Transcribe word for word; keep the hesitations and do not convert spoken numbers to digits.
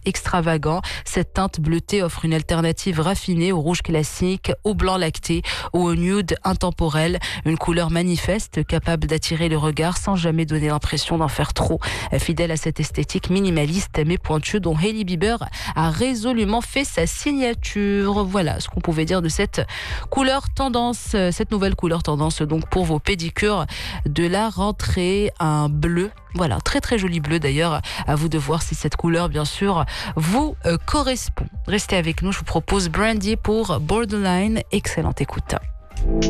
extravagant. Cette teinte bleutée offre une alternative raffinée au rouge classique, au blanc lacté ou au nude intemporel. Une couleur manifeste capable d'attirer le regard sans jamais donner l'impression d'en faire trop. Fidèle à cette esthétique minimaliste mais pointue dont Hailey Bieber a résolument fait sa signature. Voilà ce qu'on pouvait dire de cette couleur tendance, cette nouvelle couleur tendance donc pour vos pédicures de la rentrée, un bleu. Voilà, très très joli bleu d'ailleurs. À vous de voir si cette couleur bien sûr vous euh, correspond. Restez avec nous, je vous propose Brandy pour Borderline. Excellente écoute.